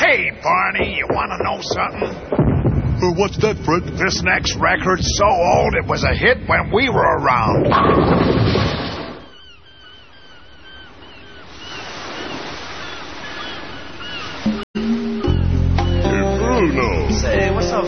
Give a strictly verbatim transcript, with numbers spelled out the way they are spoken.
Hey, Barney, you want to know something? Uh, what's that, Fred? This next record's so old it was a hit when we were around.